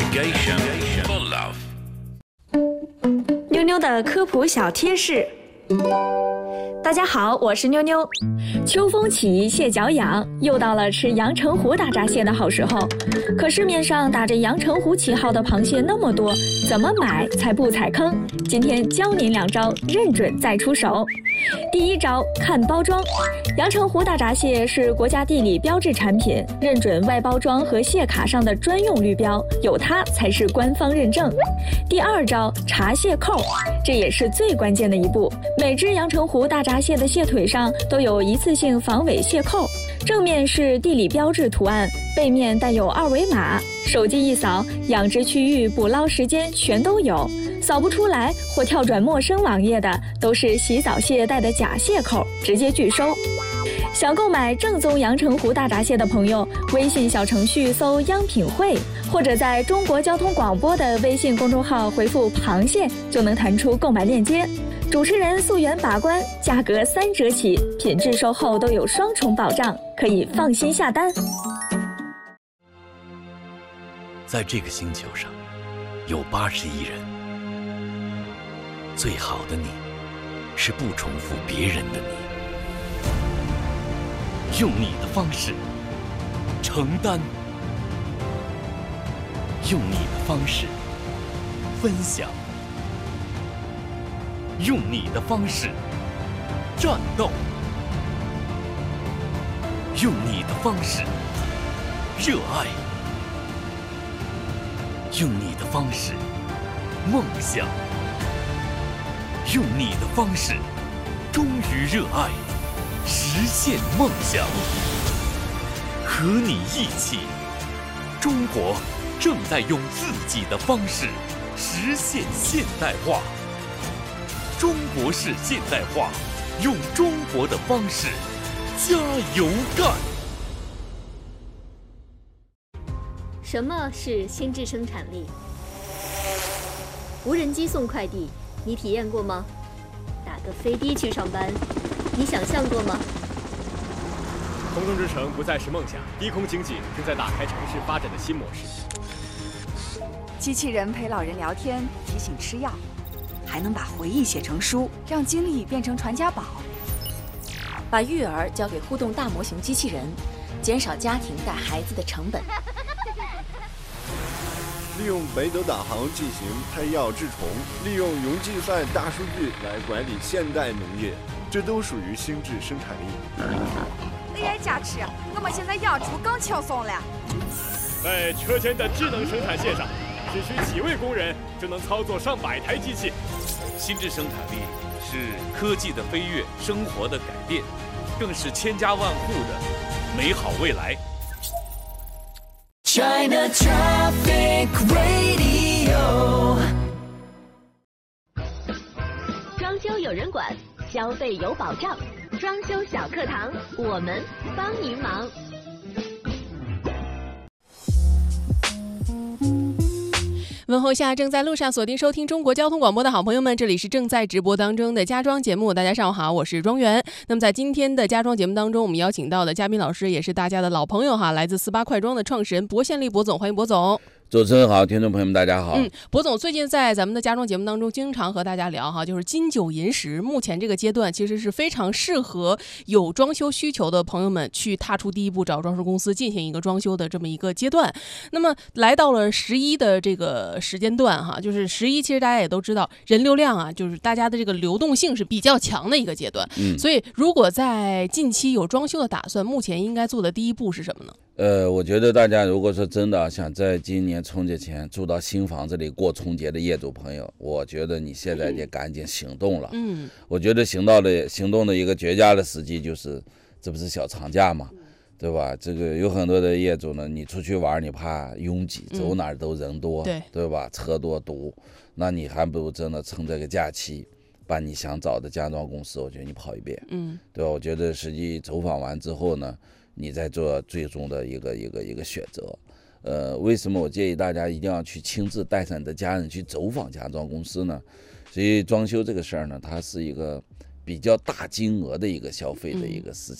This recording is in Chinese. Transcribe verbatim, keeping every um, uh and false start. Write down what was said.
Investigation for love。 妞妞的科普小贴士。大家好，我是妞妞。秋风起，蟹脚痒，又到了吃阳澄湖大闸蟹的好时候。可市面上打着阳澄湖旗号的螃蟹那么多，怎么买才不踩坑？今天教您两招，认准再出手。第一招，看包装。阳澄湖大闸蟹是国家地理标志产品，认准外包装和蟹卡上的专用绿标，有它才是官方认证。第二招，查蟹扣，这也是最关键的一步。每只阳澄湖大闸蟹的蟹腿上都有一次性防伪蟹扣，正面是地理标志图案，背面带有二维码，手机一扫，养殖区域、捕捞时间全都有。扫不出来或跳转陌生网页的，都是洗澡蟹带的假蟹扣，直接拒收。想购买正宗阳澄湖大闸蟹的朋友，微信小程序搜央品汇，或者在中国交通广播的微信公众号回复螃蟹，就能弹出购买链接。主持人溯源把关，价格三折起，品质售后都有双重保障，可以放心下单。 在这个星球上，有八十亿人，最好的你，是不重复别人的你。用你的方式承担，用你的方式分享，用你的方式战斗，用你的方式热爱，用你的方式梦想，用你的方式忠于热爱，实现梦想。和你一起，中国正在用自己的方式实现现代化。中国式现代化，用中国的方式加油干。 什么是心智生产力？无人机送快递，你体验过吗？打个飞的去上班，你想象过吗？ 空中之城不再是梦想，低空经济正在打开城市发展的新模式。 机器人陪老人聊天，提醒吃药，还能把回忆写成书，让经历变成传家宝。 把育儿交给互动大模型机器人，减少家庭带孩子的成本。 利用北斗导航进行拍药治虫，利用云计算大数据来管理现代农业，这都属于心智生产力。 A I 加持，我们现在养猪更轻松了。 在车间的智能生产线上，只需几位工人就能操作上百台机器。 心智生产力是科技的飞跃，生活的改变，更是千家万户的美好未来。 China Traffic Radio。 装修有人管，消费有保障，装修小课堂，我们帮您忙。 问候下正在路上锁定收听中国交通广播的好朋友们，这里是正在直播当中的家装节目。大家上午好，我是庄园。那么在今天的家装节目当中，我们邀请到的嘉宾老师也是大家的老朋友哈，来自四八快装的创始人薄宪利薄总，欢迎薄总。 主持人好，听众朋友们大家好。 嗯，薄总最近在咱们的家装节目当中经常和大家聊哈，就是金九银十，目前这个阶段其实是非常适合有装修需求的朋友们去踏出第一步，找装修公司进行一个装修的这么一个阶段。那么来到了十一的这个时间段哈，就是十一其实大家也都知道，人流量啊，就是大家的这个流动性是比较强的一个阶段。嗯，所以如果在近期有装修的打算，目前应该做的第一步是什么呢？ 呃，我觉得大家如果说真的想在今年春节前住到新房子里过春节的业主朋友，我觉得你现在得赶紧行动了。嗯，我觉得行到的行动的一个绝佳的时机就是，这不是小长假嘛，对吧？这个有很多的业主呢，你出去玩你怕拥挤，走哪儿都人多，嗯、对对吧？车多堵，那你还不如真的趁这个假期，把你想找的家装公司，我觉得你跑一遍，嗯，对吧？我觉得实际走访完之后呢，你再做最终的一个一个一个选择。呃，为什么我建议大家一定要去亲自带上你的家人去走访家装公司呢？所以装修这个事儿呢，它是一个比较大金额的一个消费的一个事情。